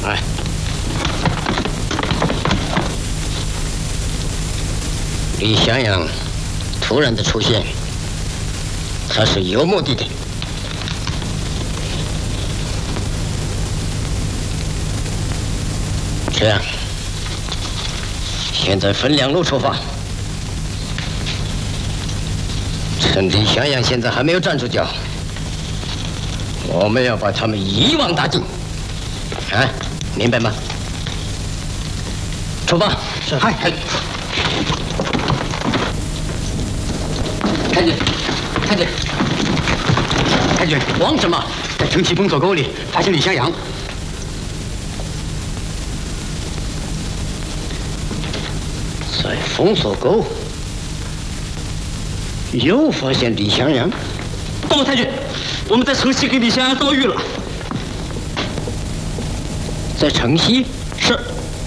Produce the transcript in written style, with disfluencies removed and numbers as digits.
哎，李襄阳突然的出现，他是有目的的。这样，现在分两路出发。趁李襄阳现在还没有站住脚，我们要把他们一网打尽。啊，明白吗？出发！是。嗨。太君，太君，太君，慌什么？在城西封锁沟里发现李襄阳。在封锁沟又发现李襄阳？报告太君，我们在城西给李襄阳遭遇了。在城西？